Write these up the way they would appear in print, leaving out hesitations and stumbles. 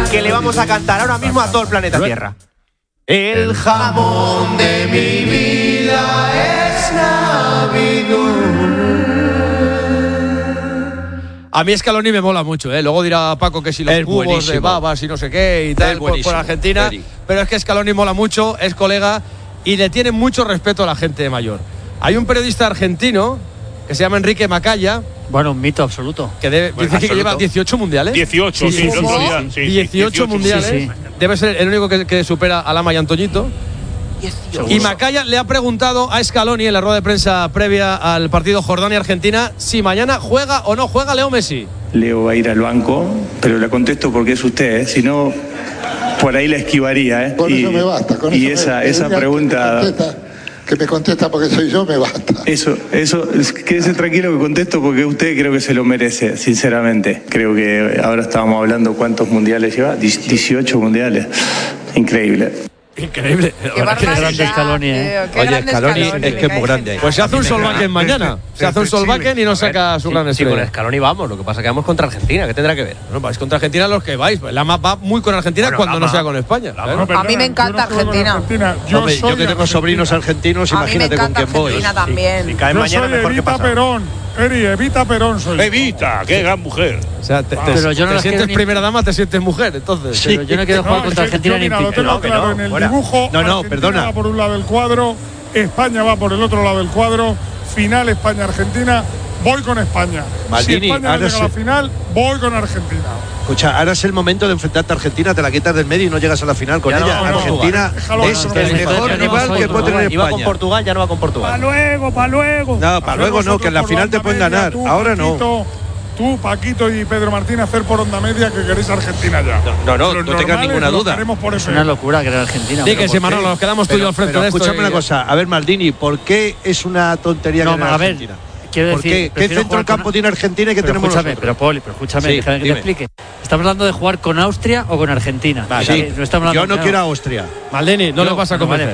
que le vamos a cantar ahora mismo a todo el planeta Tierra. El jamón de mi vida es Navidad. A mí Scaloni me mola mucho, ¿eh? Luego dirá Paco que si los cubos de babas y no sé qué y tal por Argentina. Pero es que Scaloni mola mucho, es colega y le tiene mucho respeto a la gente mayor. Hay un periodista argentino que se llama Enrique Macaya. Bueno, un mito absoluto. Que dice que lleva 18 mundiales. 18, sí, el otro día. Sí, 18 mundiales. Sí. Debe ser el único que supera a Lama y Antoñito. 18. Y Macaya le ha preguntado a Scaloni en la rueda de prensa previa al partido Jordania-Argentina si mañana juega o no juega Leo Messi. Leo va a ir al banco, pero le contesto porque es usted, ¿eh? Si no, por ahí la esquivaría, ¿eh? Con eso me basta. Con y eso esa pregunta... Que me contesta porque soy yo, me basta. Eso, quédese tranquilo que contesto porque usted creo que se lo merece, sinceramente. Creo que ahora estábamos hablando cuántos mundiales lleva, 18 mundiales. Increíble. Increíble. Qué grande Scaloni, ¿eh? Oye, Scaloni es que es muy grande. Pues se hace un Solbakken mañana. Se hace un Solbakken y no saca su gran estrella. Sí, con Scaloni vamos. Lo que pasa es que vamos contra Argentina. ¿Qué tendrá que ver? No, vais contra Argentina los que vais. Lama va muy con Argentina cuando no sea con España. No, a mí me encanta Argentina. Yo que tengo sobrinos argentinos, imagínate con quién voy. Argentina también. Si cae mañana, mejor que pasa. Evita Perón soy. Evita, qué gran mujer. O sea, pero yo no te sientes primera dama, te sientes mujer, entonces. Sí. Pero yo no quiero jugar contra Argentina ni lo tengo claro en el dibujo. Perdona. Va por un lado del cuadro, España va por el otro lado del cuadro. Final España-Argentina. Voy con España. Maldini, si España llega a la final, voy con Argentina. Escucha, ahora es el momento de enfrentarte a Argentina, te la quitas del medio y no llegas a la final con ella. Argentina es el mejor rival que puede tener España. Iba con Portugal, ya no va con Portugal. Pa' luego. No, para luego no, que en la final te pueden ganar. Ahora no. Tú, Paquito y Pedro Martín, hacer por onda media que queréis Argentina ya. No tengas ninguna duda. Es una locura querer Argentina. Sí, que si Manolo, nos quedamos tú y yo al frente de esto. Escúchame una cosa, a ver, Maldini, ¿por qué es una tontería ganar Argentina? Quiero decir, ¿Qué centro del campo tiene Argentina y qué tenemos nosotros? Pero Poli, escúchame, déjame que te explique. ¿Estamos hablando de jugar con Austria o con Argentina? Sí. Yo no quiero a Austria. Maldini, no lo vas a comer.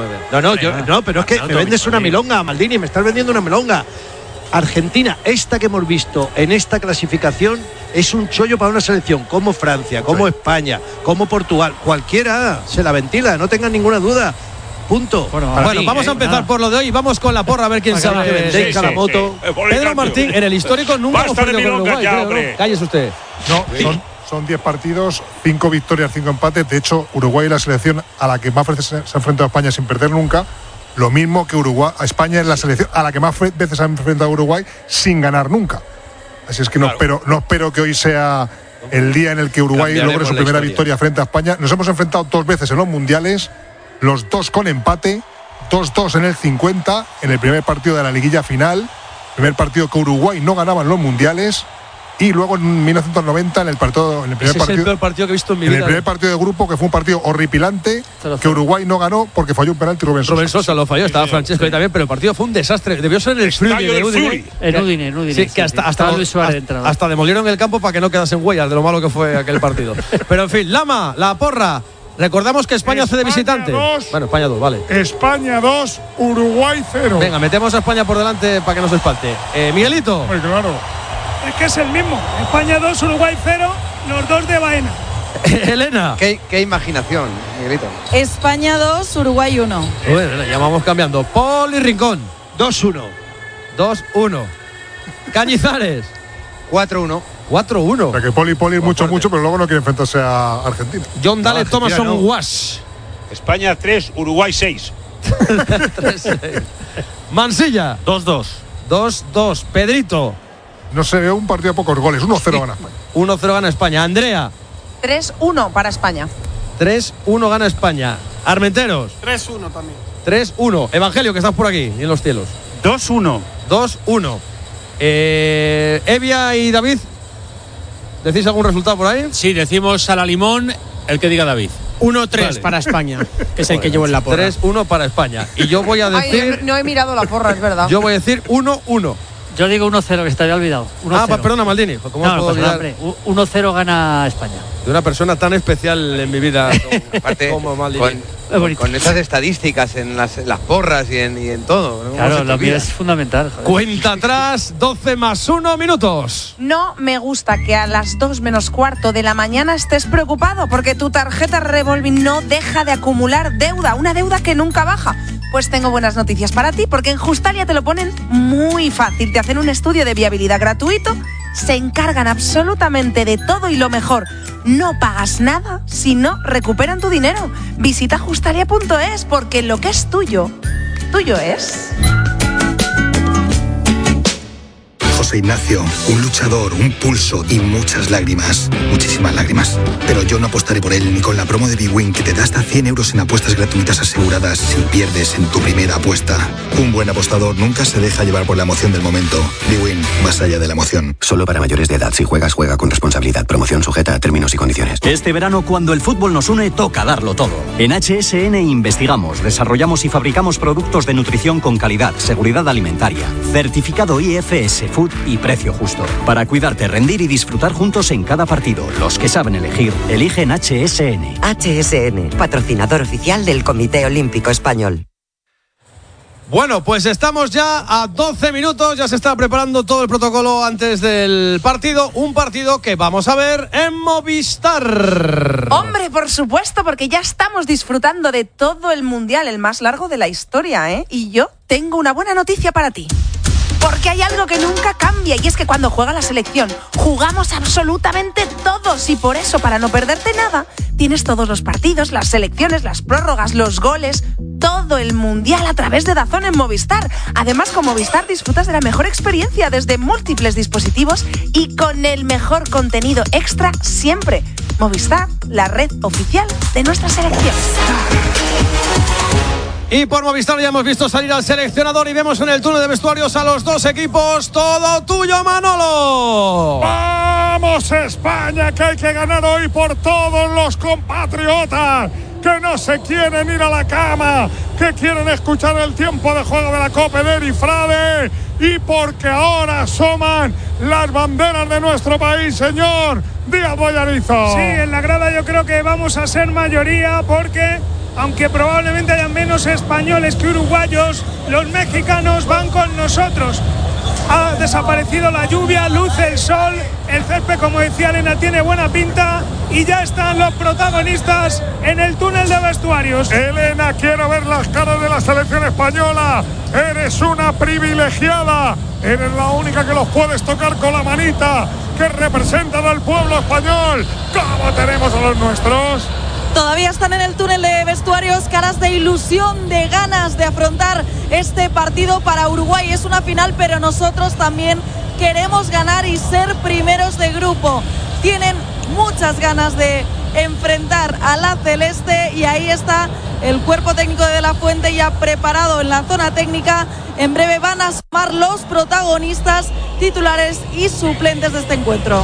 No, pero es que me vendes una milonga, Maldini, me estás vendiendo una milonga. Argentina, esta que hemos visto en esta clasificación, es un chollo para una selección como Francia, como España, como Portugal. Cualquiera se la ventila, no tengan ninguna duda. Punto. Bueno, vamos a empezar por lo de hoy. Vamos con la porra a ver quién sabe. La moto. Pedro Martín, en el histórico nunca hemos perdido con Uruguay. Ya, cállese usted. No, son 10 partidos, 5 victorias, 5 empates. De hecho, Uruguay es la selección a la que más veces se ha enfrentado a España sin perder nunca. Lo mismo que Uruguay. España es la selección a la que más veces se ha enfrentado a Uruguay sin ganar nunca. Así es que no espero que hoy sea el día en el que Uruguay logre su primera victoria frente a España. Nos hemos enfrentado 2 veces en los mundiales. Los 2 con empate, 2-2 en el 50, en el primer partido de la liguilla final, primer partido que Uruguay no ganaba en los mundiales, y luego en 1990 en el primer partido. Es el peor partido que he visto en mi vida. En el primer partido de grupo, que fue un partido horripilante, que Uruguay no ganó porque falló un penalti Rubén Sosa lo falló, estaba Francesco ahí también, pero el partido fue un desastre. Debió ser en el Friuli de Udine. En Udine. Sí, que hasta demolieron el campo para que no quedasen huellas de lo malo que fue aquel partido. Pero en fin, Lama, la porra. Recordamos que España hace de visitante. Bueno, España 2, vale. España 2, Uruguay 0. Venga, metemos a España por delante para que no se espante. Miguelito. Muy claro. Es que es el mismo. España 2, Uruguay 0, los 2 de Baena. Elena. ¿Qué imaginación, Miguelito? España 2, Uruguay 1. Bueno, ya vamos cambiando. Paul y Rincón. 2-1. 2-1. Cañizares. 4-1. 4-1. O sea que Poli mucho, pero luego no quiere enfrentarse a Argentina. John Dale Thomason Wash. España 3, Uruguay 6. 3-6. Mansilla. 2-2. 2-2. Pedrito. No se ve un partido a pocos goles. 1-0 gana España. 1-0 gana España. Andrea. 3-1 para España. 3-1 gana España. Armenteros. 3-1 también. 3-1. Evangelio, que estás por aquí y en los cielos. 2-1. 2-1. Evia y David. ¿Decís algún resultado por ahí? Sí, decimos a la limón el que diga David. 1-3 vale. para España, que es el que llevo en la porra. 3-1 para España. Y yo voy a decir. No he mirado la porra, es verdad. Yo voy a decir 1-1. Yo digo 1-0, que se te había olvidado. 1-0. Perdona, Maldini. ¿Cómo puedo olvidar? Hombre, 1-0 gana España. De una persona tan especial en mi vida como Maldini. Con esas estadísticas en las porras y en todo, ¿no? Claro, lo mío es fundamental. Joder. Cuenta atrás, 12 más 1 minutos. No me gusta que a las 2 menos cuarto de la mañana estés preocupado porque tu tarjeta revolving no deja de acumular deuda, una deuda que nunca baja. Pues tengo buenas noticias para ti, porque en Justalia te lo ponen muy fácil. Te hacen un estudio de viabilidad gratuito, se encargan absolutamente de todo y lo mejor, no pagas nada si no recuperan tu dinero. Visita justalia.es, porque lo que es tuyo, tuyo es. José Ignacio, un luchador, un pulso y muchas lágrimas. Muchísimas lágrimas. Pero yo no apostaré por él ni con la promo de bwin, que te da hasta 100 euros en apuestas gratuitas aseguradas si pierdes en tu primera apuesta. Un buen apostador nunca se deja llevar por la emoción del momento. bwin, más allá de la emoción. Solo para mayores de edad. Si juegas, juega con responsabilidad. Promoción sujeta a términos y condiciones. Este verano, cuando el fútbol nos une, toca darlo todo. En HSN investigamos, desarrollamos y fabricamos productos de nutrición con calidad, seguridad alimentaria, certificado IFS Food y precio justo. Para cuidarte, rendir y disfrutar juntos en cada partido. Los que saben elegir, eligen HSN. HSN, patrocinador oficial del Comité Olímpico Español. Bueno, pues estamos ya a 12 minutos, ya se está preparando todo el protocolo antes del partido, un partido que vamos a ver en Movistar. Hombre, por supuesto, porque ya estamos disfrutando de todo el Mundial, el más largo de la historia, ¿eh? Y yo tengo una buena noticia para ti. Porque hay algo que nunca cambia, y es que cuando juega la selección jugamos absolutamente todos, y por eso, para no perderte nada, tienes todos los partidos, las selecciones, las prórrogas, los goles, todo el Mundial a través de DAZN en Movistar. Además, con Movistar disfrutas de la mejor experiencia desde múltiples dispositivos y con el mejor contenido extra siempre. Movistar, la red oficial de nuestra selección. Y por Movistar ya hemos visto salir al seleccionador y vemos en el túnel de vestuarios a los dos equipos. Todo tuyo, Manolo. ¡Vamos, España! Que hay que ganar hoy por todos los compatriotas que no se quieren ir a la cama, que quieren escuchar el tiempo de juego de la Copa de Eri Frade, y porque ahora asoman las banderas de nuestro país, señor Díaz Boyarizo. Sí, en la grada yo creo que vamos a ser mayoría, porque aunque probablemente haya menos españoles que uruguayos, los mexicanos van con nosotros. Ha desaparecido la lluvia, luce el sol, el césped, como decía Elena, tiene buena pinta, y ya están los protagonistas en el túnel de vestuarios. Elena, quiero ver las caras de la selección española. Eres una privilegiada, eres la única que los puedes tocar con la manita, que representan al pueblo español. ¿Cómo tenemos a los nuestros? Todavía están en el túnel de vestuarios, caras de ilusión, de ganas de afrontar este partido. Para Uruguay es una final, pero nosotros también queremos ganar y ser primeros de grupo. Tienen muchas ganas de enfrentar a la celeste, y ahí está el cuerpo técnico de De La Fuente ya preparado en la zona técnica. En breve van a sumar los protagonistas, titulares y suplentes de este encuentro.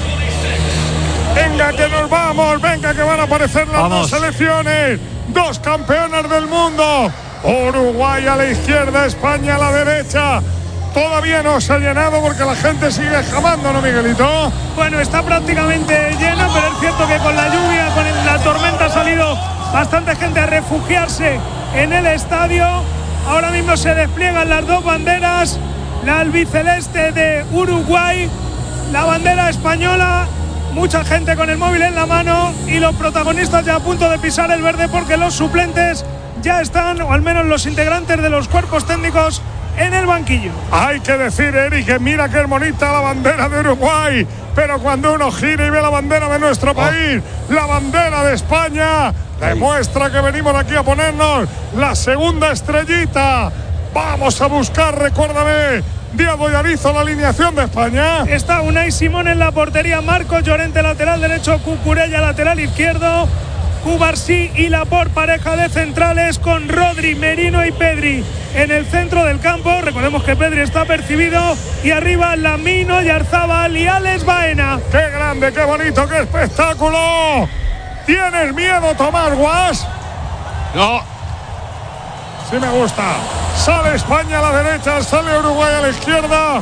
Venga, que nos vamos, venga, que van a aparecer las dos selecciones, dos campeonas del mundo. Uruguay a la izquierda, España a la derecha. Todavía no se ha llenado porque la gente sigue jamando, ¿no, Miguelito? Bueno, está prácticamente lleno, pero es cierto que con la lluvia, con la tormenta, ha salido bastante gente a refugiarse en el estadio. Ahora mismo se despliegan las dos banderas, la albiceleste de Uruguay, la bandera española. Mucha gente con el móvil en la mano, y los protagonistas ya a punto de pisar el verde, porque los suplentes ya están, o al menos los integrantes de los cuerpos técnicos, en el banquillo. Hay que decir, Eric, que mira qué bonita la bandera de Uruguay, pero cuando uno gira y ve la bandera de nuestro país, la bandera de España, demuestra que venimos aquí a ponernos la segunda estrellita. Vamos a buscar, recuérdame, Díaz Boyarizo, la alineación de España. Está Unai Simón en la portería, Marcos Llorente lateral derecho, Cucurella lateral izquierdo, Cubarsí y Laporte pareja de centrales, con Rodri, Merino y Pedri en el centro del campo. Recordemos que Pedri está percibido, y arriba Lamino, Yarzábal y Alex Baena. ¡Qué grande, qué bonito, qué espectáculo! ¿Tienes miedo, Tomás Guas? No. Sí me gusta. Sale España a la derecha, sale Uruguay a la izquierda.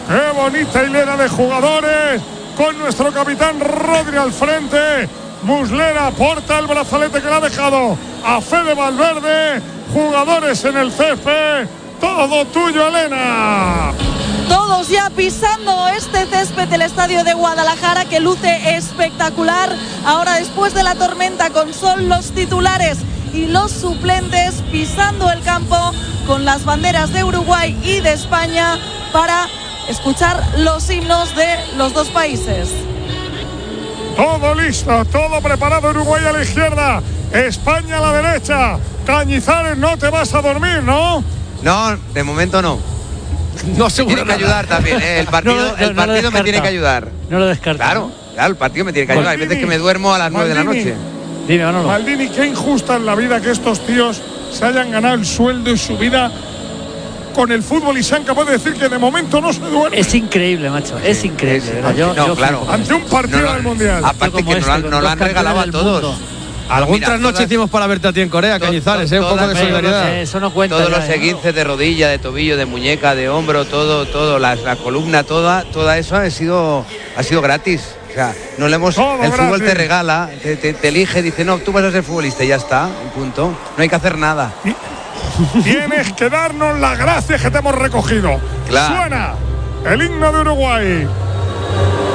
Qué bonita hilera de jugadores con nuestro capitán Rodri al frente. Muslera porta el brazalete que le ha dejado a Fede Valverde. Jugadores en el césped. Todo tuyo, Elena. Todos ya pisando este césped del estadio de Guadalajara, que luce espectacular. Ahora, después de la tormenta con sol, los titulares y los suplentes pisando el campo con las banderas de Uruguay y de España para escuchar los himnos de los dos países. Todo listo, todo preparado. Uruguay a la izquierda, España a la derecha. Cañizares, no te vas a dormir, ¿no? No, de momento no. No, seguro. Tiene que ayudar también, ¿eh? El partido me tiene que ayudar. No lo descarta. Claro, el partido me tiene que ayudar. Hay veces que me duermo a las 9 de la noche. Dime, Manolo. Maldini, qué injusta es la vida que estos tíos se hayan ganado el sueldo y su vida con el fútbol y sean capaces de decir que de momento no se duerme. Es increíble, macho. Es increíble. Yo claro. Ante un partido del Mundial. Aparte que nos lo han regalado a todos. Algún trasnoche hicimos para verte a ti en Corea, Cañizares, un poco de solidaridad. Eso no cuenta. Todos los esguinces de rodilla, de tobillo, de muñeca, de hombro, todo, la columna, toda eso ha sido gratis. O sea, no le hemos. Todo el fútbol gratis. te regala, te elige, dice, no, tú vas a ser futbolista y ya está, un punto. No hay que hacer nada. Tienes que darnos las gracias que te hemos recogido. Claro. Suena el himno de Uruguay.